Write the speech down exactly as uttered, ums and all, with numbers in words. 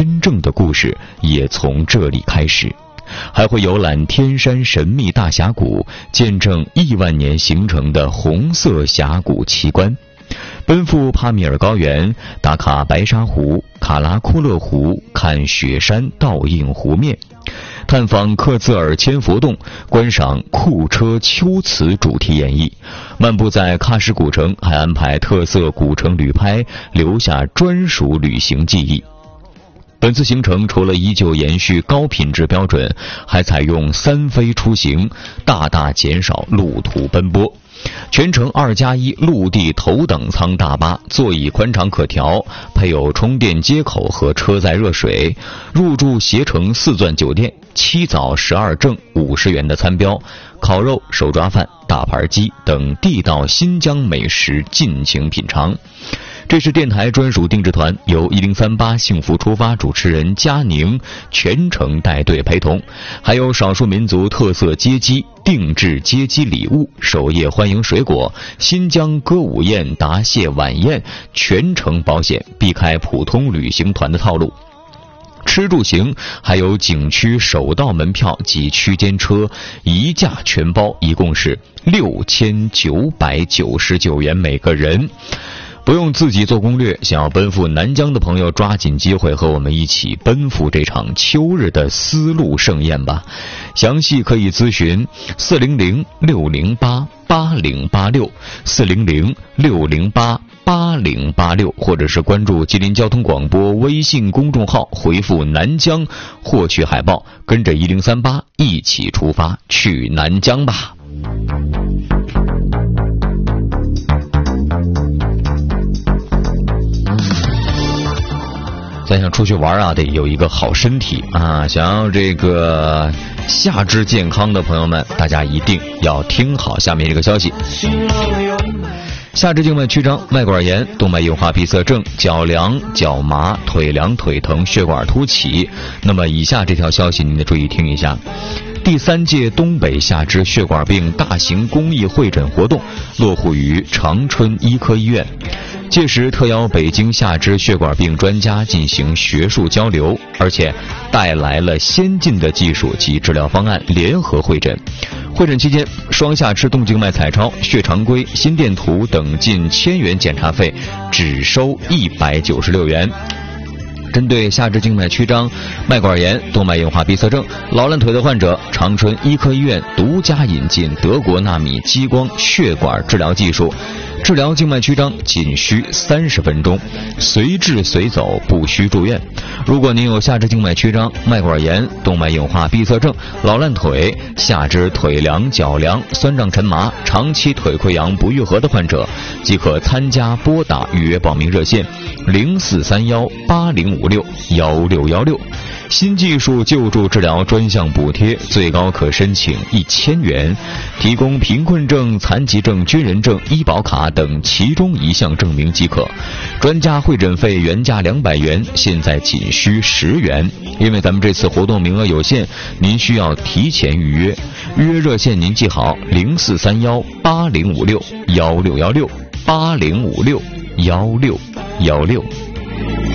真正的故事也从这里开始。还会游览天山神秘大峡谷，见证亿万年形成的红色峡谷奇观，奔赴帕米尔高原，打卡白沙湖、卡拉库勒湖，看雪山倒映湖面，探访克孜尔千佛洞，观赏库车秋瓷主题演绎，漫步在喀什古城，还安排特色古城旅拍，留下专属旅行记忆。本次行程除了依旧延续高品质标准，还采用三飞出行，大大减少路途奔波。全程二加一陆地头等舱大巴，座椅宽敞可调，配有充电接口和车载热水。入住携程四钻酒店，七早十二正五十元的餐标，烤肉、手抓饭、大盘鸡等地道新疆美食尽情品尝。这是电台专属定制团，由一零三八幸福出发主持人佳宁全程带队陪同，还有少数民族特色接机、定制接机礼物、首页欢迎水果、新疆歌舞宴、答谢晚宴，全程保险，避开普通旅行团的套路。吃住行还有景区首道门票及区间车一价全包，一共是六千九百九十九元每个人。不用自己做攻略，想要奔赴南疆的朋友抓紧机会和我们一起奔赴这场秋日的丝路盛宴吧。详细可以咨询四零零六零八八零八六 四零零六零八八零八六，或者是关注吉林交通广播微信公众号，回复南疆获取海报，跟着一零三八一起出发去南疆吧。咱想出去玩啊，得有一个好身体啊！想要这个下肢健康的朋友们，大家一定要听好下面这个消息。下肢静脉曲张、脉管炎、动脉硬化闭塞症、脚凉、脚麻、腿凉、腿疼、血管凸起，那么以下这条消息您得注意听一下。第三届东北下肢血管病大型公益会诊活动落户于长春医科医院，届时特邀北京下肢血管病专家进行学术交流，而且带来了先进的技术及治疗方案联合会诊。会诊期间，双下肢动静脉彩超、血常规、心电图等近千元检查费只收一百九十六元。针对下肢静脉曲张、脉管炎、动脉硬化闭塞症、劳烂腿的患者，长春医科医院独家引进德国纳米激光血管治疗技术，治疗静脉曲张仅需三十分钟，随治随走，不需住院。如果您有下肢静脉曲张、脉管炎、动脉硬化闭塞症、劳烂腿、下肢腿凉、脚凉、酸胀沉麻、长期腿溃疡不愈合的患者，即可参加拨打预约报名热线零四三幺八零五六幺六幺六。新技术救助治疗专项补贴最高可申请一千元，提供贫困证、残疾证、军人证、医保卡等其中一项证明即可。专家会诊费原价两百元，现在仅需十元。因为咱们这次活动名额有限，您需要提前预约。预约热线您记好零四三幺八零五六幺六幺六八零五六幺六幺六。